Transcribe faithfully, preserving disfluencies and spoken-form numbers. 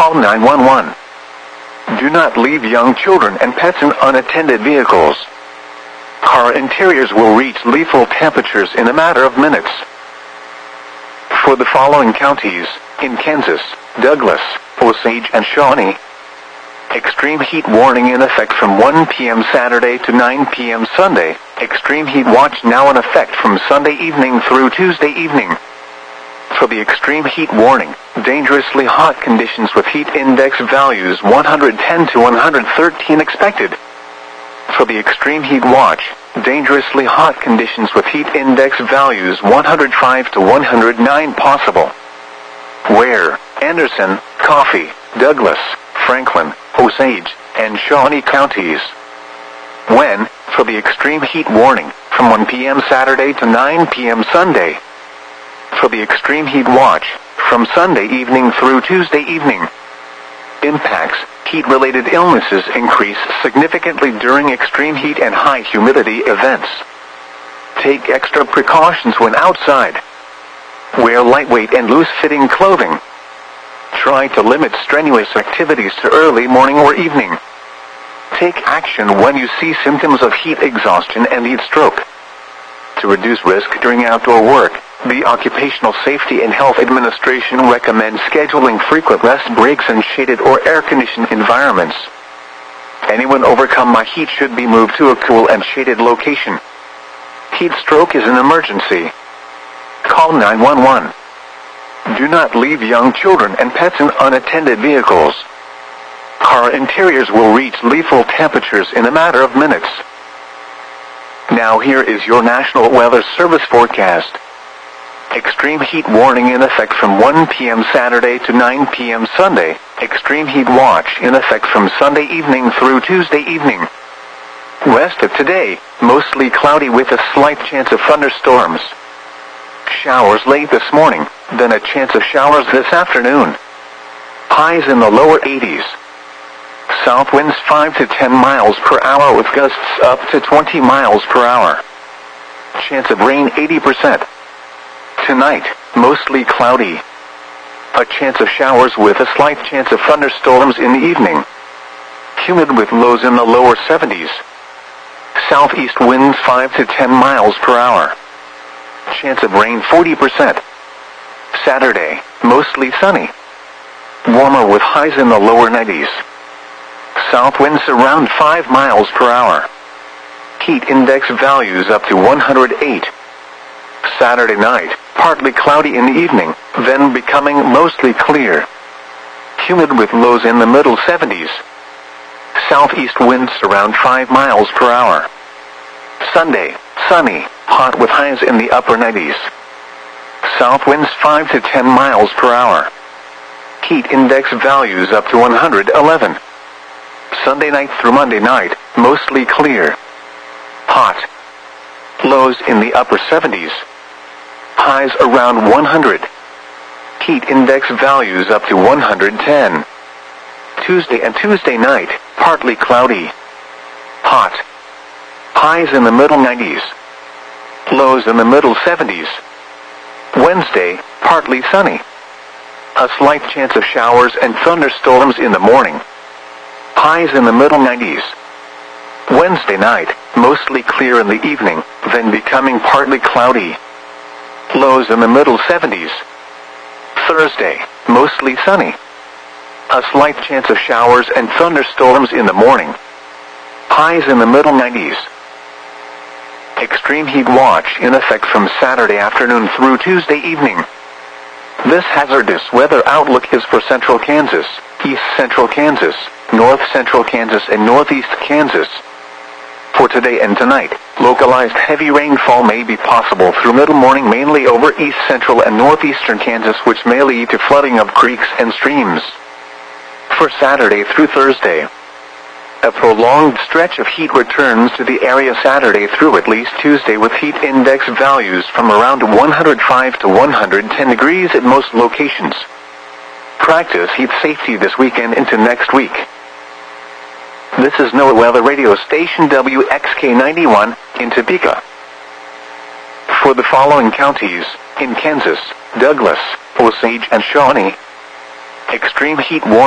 call nine one one. Do not leave young children and pets in unattended vehicles. Car interiors will reach lethal temperatures in a matter of minutes. For the following counties, in Kansas, Douglas, Osage, and Shawnee, extreme heat warning in effect from one p m Saturday to nine p m Sunday. Extreme heat watch now in effect from Sunday evening through Tuesday evening. For the extreme heat warning, dangerously hot conditions with heat index values one hundred ten to one hundred thirteen expected. For the extreme heat watch, dangerously hot conditions with heat index values one hundred five to one hundred nine possible. Where? Anderson, Coffee, Douglas, Franklin, Osage, and Shawnee counties. When? For the extreme heat warning, from one p m Saturday to nine p m Sunday. For the extreme heat watch, from Sunday evening through Tuesday evening. Impacts: heat-related illnesses increase significantly during extreme heat and high humidity events. Take extra precautions when outside. Wear lightweight and loose-fitting clothing. Try to limit strenuous activities to early morning or evening. Take action when you see symptoms of heat exhaustion and heat stroke. To reduce risk during outdoor work, the Occupational Safety and Health Administration recommends scheduling frequent rest breaks in shaded or air-conditioned environments. Anyone overcome by heat should be moved to a cool and shaded location. Heat stroke is an emergency. Call nine one one. Do not leave young children and pets in unattended vehicles. Car interiors will reach lethal temperatures in a matter of minutes. Now here is your National Weather Service forecast. Extreme heat warning in effect from one p m Saturday to nine p m Sunday. Extreme heat watch in effect from Sunday evening through Tuesday evening. Rest of today, mostly cloudy with a slight chance of thunderstorms. Showers late this morning, then a chance of showers this afternoon. Highs in the lower eighties. South winds five to ten miles per hour with gusts up to twenty miles per hour. Chance of rain eighty percent. Tonight, mostly cloudy. A chance of showers with a slight chance of thunderstorms in the evening. Humid with lows in the lower seventies. Southeast winds five to ten miles per hour. Chance of rain forty percent. Saturday, mostly sunny. Warmer with highs in the lower nineties. South winds around five miles per hour. Heat index values up to one hundred eight. Saturday night, partly cloudy in the evening, then becoming mostly clear. Humid with lows in the middle seventies. Southeast winds around five miles per hour. Sunday, sunny, hot with highs in the upper nineties. South winds five to ten miles per hour. Heat index values up to one hundred eleven. Sunday night through Monday night, mostly clear. Hot. Lows in the upper seventies. Highs around one hundred. Heat index values up to one hundred ten. Tuesday and Tuesday night, partly cloudy. Hot. Highs in the middle nineties. Lows in the middle seventies. Wednesday, partly sunny. A slight chance of showers and thunderstorms in the morning. Highs in the middle nineties. Wednesday night, mostly clear in the evening, then becoming partly cloudy. Lows in the middle seventies. Thursday, mostly sunny. A slight chance of showers and thunderstorms in the morning. Highs in the middle nineties. Extreme heat watch in effect from Saturday afternoon through Tuesday evening. This hazardous weather outlook is for central Kansas, east central Kansas, north central Kansas, and northeast Kansas. For today and tonight, localized heavy rainfall may be possible through middle morning mainly over east central and northeastern Kansas, which may lead to flooding of creeks and streams. For Saturday through Thursday, a prolonged stretch of heat returns to the area Saturday through at least Tuesday, with heat index values from around one hundred five to one hundred ten degrees at most locations. Practice heat safety this weekend into next week. This is NOAA Weather Radio Station W X K ninety-one in Topeka. For the following counties, in Kansas, Douglas, Osage, and Shawnee, extreme heat warning.